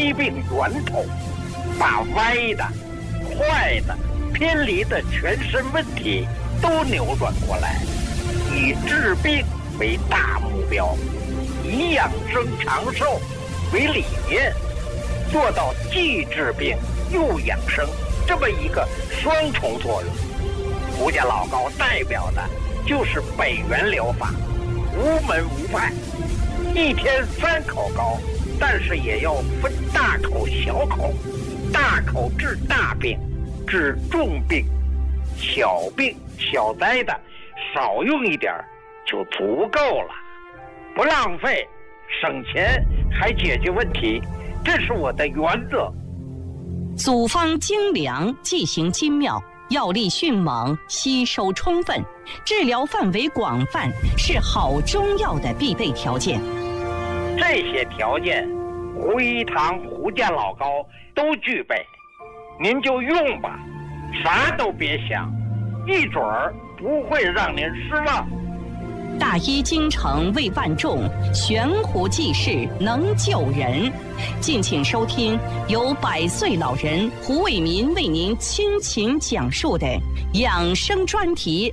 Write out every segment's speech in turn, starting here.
疾病源头，把歪的、坏的、偏离的全身问题都扭转过来，以治病为大目标，以养生长寿为理念，做到既治病又养生这么一个双重作用。胡家老高代表的就是北元疗法，无门无派，一天3口高，但是也要分大口小口，大口治大病，治重病，小病小灾的少用一点就足够了，不浪费，省钱还解决问题，这是我的原则。 组方精良，剂型精妙，药力迅猛，吸收充分，治疗范围广泛，是好中药的必备条件。 这些条件，胡一堂、胡家老高都具备，您就用吧，啥都别想，一准儿不会让您失望。 大医精诚为万众，悬壶济世能救人。敬请收听由100岁老人胡伟民为您倾情讲述的养生专题。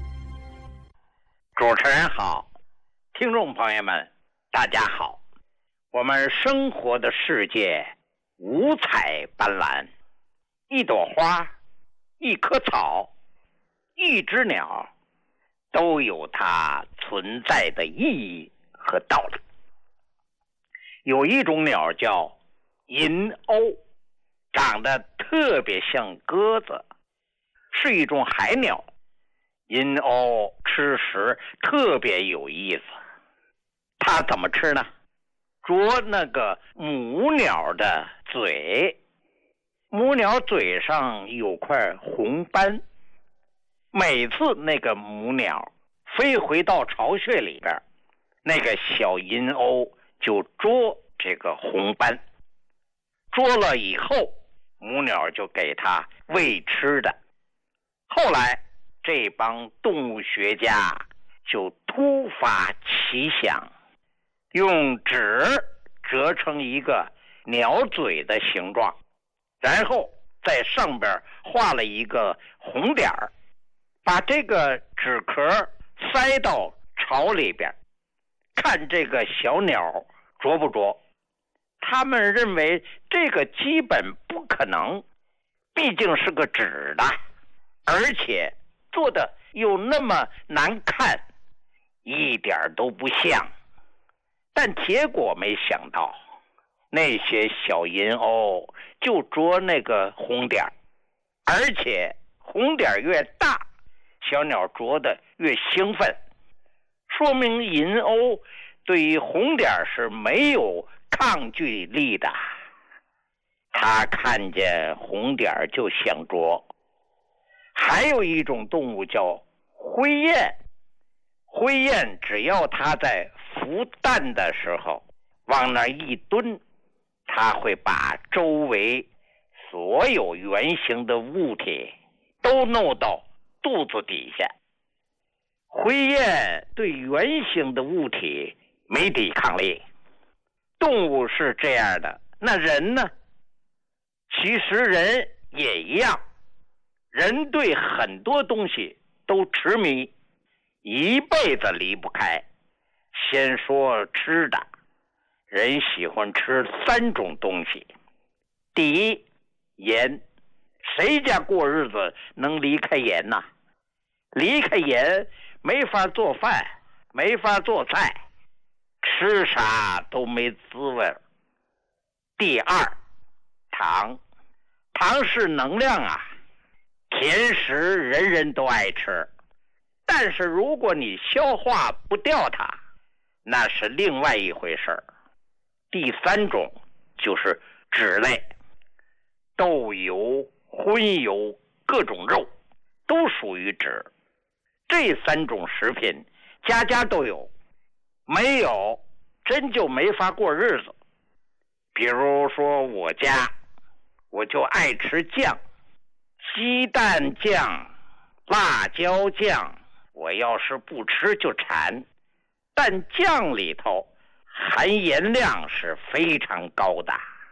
主持人好，听众朋友们大家好。我们生活的世界五彩斑斓，一朵花，一棵草，一只鸟，都有它存在的意义和道理。有一种鸟叫银鸥，长得特别像鸽子，是一种海鸟。银鸥吃食特别有意思，它怎么吃呢？啄那个母鸟的嘴，母鸟嘴上有块红斑，每次那个母鸟飞回到巢穴里边，那个小银鸥就捉这个红斑，捉了以后，母鸟就给它喂吃的。后来这帮动物学家就突发奇想，用纸折成一个鸟嘴的形状，然后在上边画了一个红点儿，把这个纸壳塞到巢里边，看这个小鸟啄不啄。他们认为这个基本不可能，毕竟是个纸的，而且做的又那么难看，一点都不像。但结果没想到，那些小银鸥就啄那个红点，而且红点越大，小鸟啄得越兴奋，说明银鸥对于红点是没有抗拒力的。它看见红点就想啄。还有一种动物叫灰雁，灰雁只要它在孵蛋的时候往那一蹲，它会把周围所有圆形的物体都弄到肚子底下。灰雁对圆形的物体没抵抗力，动物是这样的，那人呢？其实人也一样，人对很多东西都痴迷，一辈子离不开。先说吃的，人喜欢吃3种东西。第一，盐，谁家过日子能离开盐呢？离开盐没法做饭，没法做菜，吃啥都没滋味。第二，糖，糖是能量啊，甜食人人都爱吃，但是如果你消化不掉它，那是另外一回事儿。第3种就是脂类，豆油、荤油、各种肉都属于脂。这3种食品家家都有，没有真就没法过日子。比如说我家，我就爱吃酱，鸡蛋酱、辣椒酱，我要是不吃就馋。但酱里头含盐量是非常高的，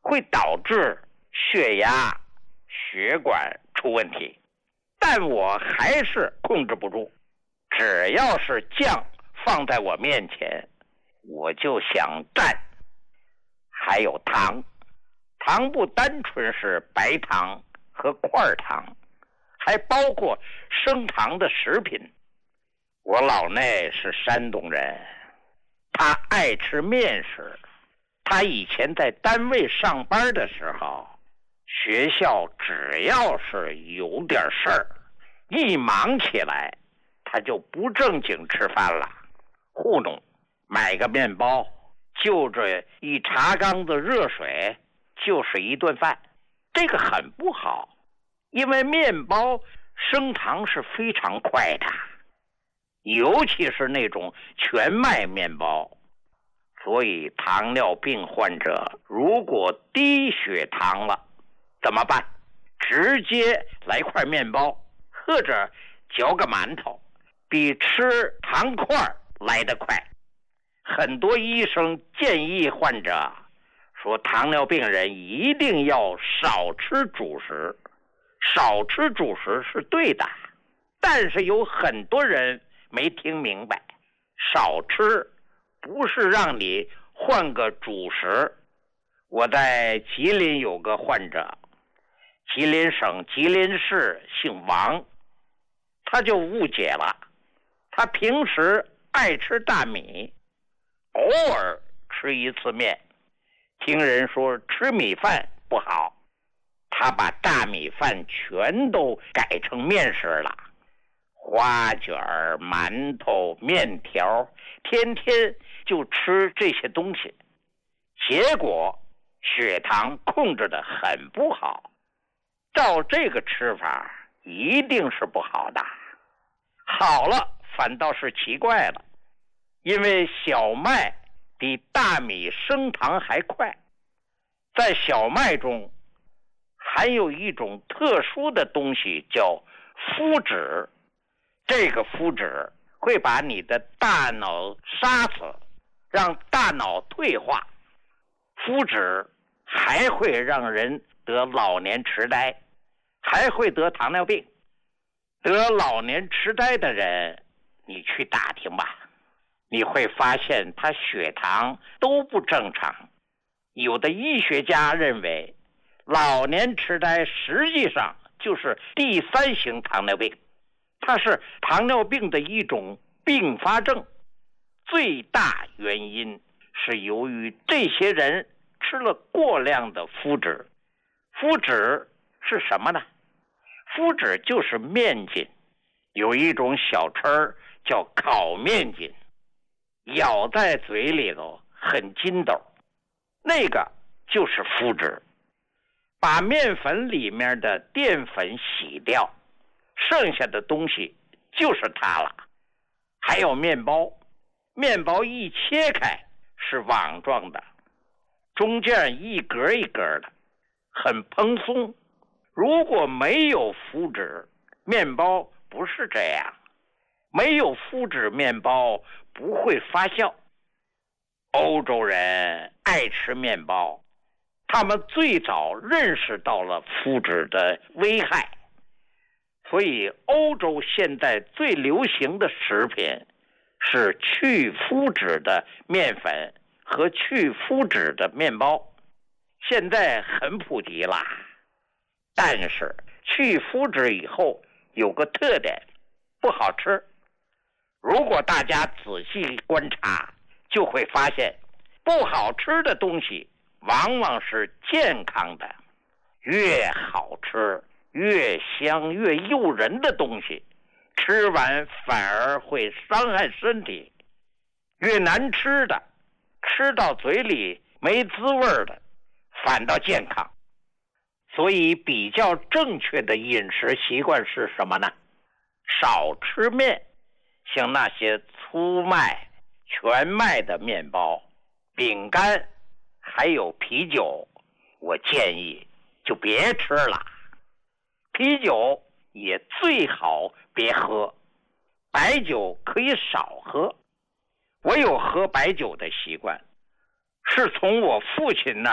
会导致血压、血管出问题。但我还是控制不住，只要是酱放在我面前，我就想蘸。还有糖，糖不单纯是白糖和块糖，还包括升糖的食品。我老内是山东人，他爱吃面食。他以前在单位上班的时候，学校只要是有点事儿，一忙起来，他就不正经吃饭了，糊弄，买个面包，就这一茶缸子热水，就是一顿饭。这个很不好，因为面包升糖是非常快的，尤其是那种全麦面包。所以糖尿病患者如果低血糖了怎么办？直接来块面包或者嚼个馒头，比吃糖块来得快。很多医生建议患者说，糖尿病人一定要少吃主食。少吃主食是对的，但是有很多人没听明白，少吃不是让你换个主食。我在吉林有个患者，吉林省吉林市姓王，他就误解了。他平时爱吃大米，偶尔吃一次面，听人说吃米饭不好，他把大米饭全都改成面食了，花卷、馒头、面条，天天就吃这些东西，结果血糖控制得很不好。照这个吃法一定是不好的。好了反倒是奇怪了，因为小麦比大米升糖还快，在小麦中含有一种特殊的东西叫麸质，这个麸质会把你的大脑杀死，让大脑退化。麸质还会让人得老年痴呆，还会得糖尿病。得老年痴呆的人，你去打听吧，你会发现他血糖都不正常。有的医学家认为，老年痴呆实际上就是第3型糖尿病，它是糖尿病的一种并发症。最大原因是由于这些人吃了过量的麸质。麸质是什么呢？麸质就是面筋，有一种小吃叫烤面筋，咬在嘴里头很筋斗，那个就是麸质。把面粉里面的淀粉洗掉，剩下的东西就是它了。还有面包，面包一切开是网状的，中间一格一格的，很蓬松。如果没有麸质，面包不是这样。没有麸质面包不会发酵。欧洲人爱吃面包，他们最早认识到了麸质的危害，所以欧洲现在最流行的食品是去麸质的面粉和去麸质的面包，现在很普及啦。但是去麸质以后有个特点，不好吃。如果大家仔细观察，就会发现不好吃的东西往往是健康的。越好吃越香越诱人的东西，吃完反而会伤害身体。越难吃的，吃到嘴里没滋味的，反倒健康。所以比较正确的饮食习惯是什么呢？少吃面，像那些粗麦、全麦的面包、饼干还有啤酒，我建议就别吃了。啤酒也最好别喝，白酒可以少喝。我有喝白酒的习惯，是从我父亲那儿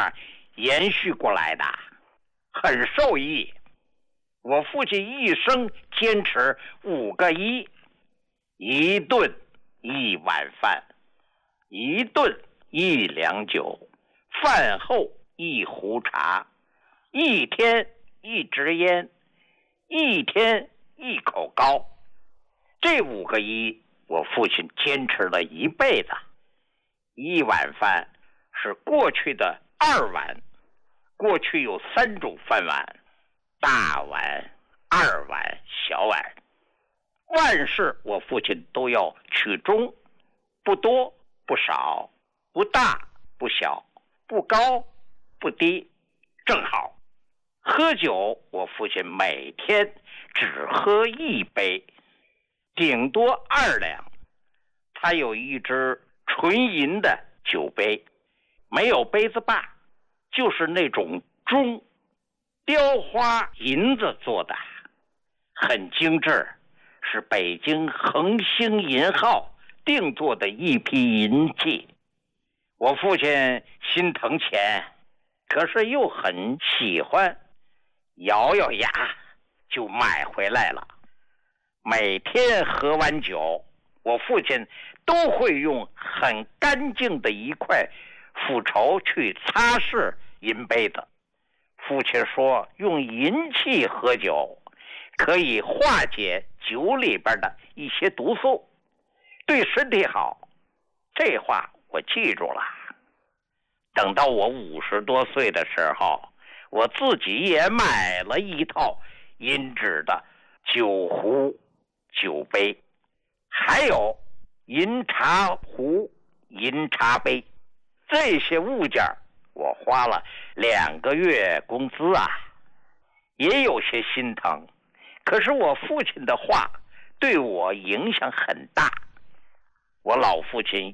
延续过来的，很受益。我父亲一生坚持5个1：一顿1碗饭，一顿1两酒，饭后1壶茶，一天1支烟，一天1口糕。这5个1，我父亲坚持了一辈子。1碗饭是过去的2碗，过去有3种饭碗，大碗、2碗、小碗。万事我父亲都要取中，不多不少，不大不小，不高不低，正好。喝酒，我父亲每天只喝1杯，顶多2两。他有一只纯银的酒杯，没有杯子把，就是那种钟，雕花银子做的，很精致，是北京恒星银号定做的一批银器。我父亲心疼钱，可是又很喜欢，咬咬牙就买回来了。每天喝完酒，我父亲都会用很干净的一块斧头去擦拭银杯子。父亲说，用银器喝酒可以化解酒里边的一些毒素，对身体好。这话我记住了。等到我50多岁的时候，我自己也买了一套银质的酒壶、酒杯，还有银茶壶、银茶杯。这些物件我花了2个月工资啊，也有些心疼。可是我父亲的话对我影响很大。我老父亲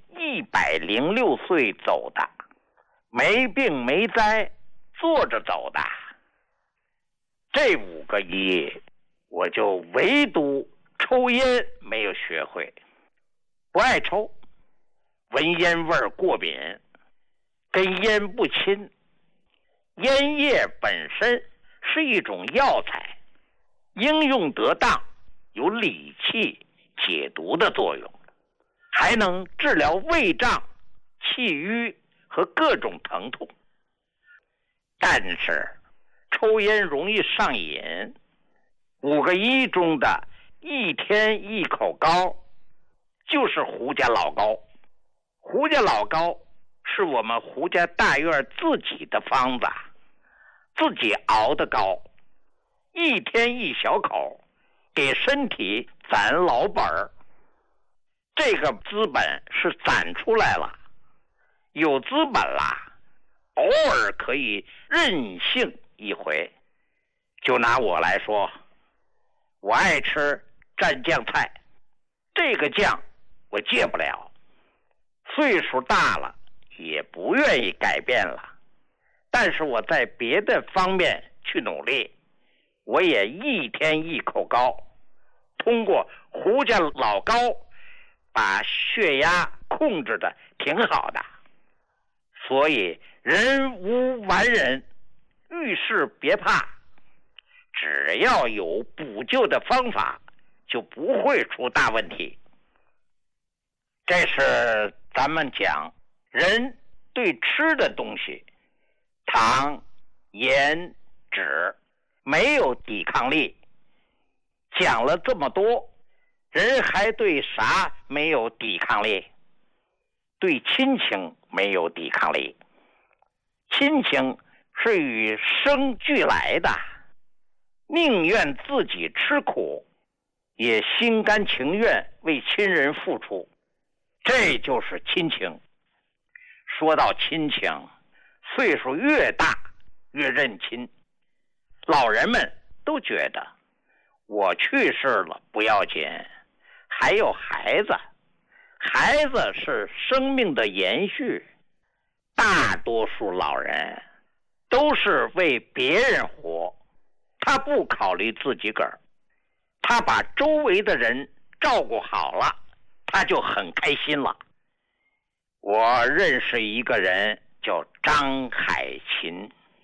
106岁走的，没病没灾，坐着走的。这5个1，我就唯独抽烟没有学会，不爱抽，闻烟味过敏，跟烟不亲。烟叶本身是一种药材，应用得当，有理气解毒的作用，还能治疗胃胀、气郁和各种疼痛。但是抽烟容易上瘾。5个1中的一天1口糕就是胡家老糕。胡家老糕是我们胡家大院自己的方子，自己熬的糕，一天1小口，给身体攒老本儿。这个资本是攒出来了，有资本啦，偶尔可以任性一回。就拿我来说，我爱吃蘸酱菜，这个酱我戒不了，岁数大了也不愿意改变了。但是我在别的方面去努力，我也一天1口糕，通过胡家老糕把血压控制的挺好的。所以人无完人，遇事别怕，只要有补救的方法，就不会出大问题。这是咱们讲人对吃的东西，糖、盐、脂没有抵抗力。讲了这么多，人还对啥没有抵抗力？对亲情没有抵抗力。亲情是与生俱来的，宁愿自己吃苦，也心甘情愿为亲人付出，这就是亲情。说到亲情，岁数越大越认亲。老人们都觉得我去世了不要紧，还有孩子，孩子是生命的延续。大多数老人都是为别人活，他不考虑自己个儿，他把周围的人照顾好了，他就很开心了。我认识一个人叫张海琴。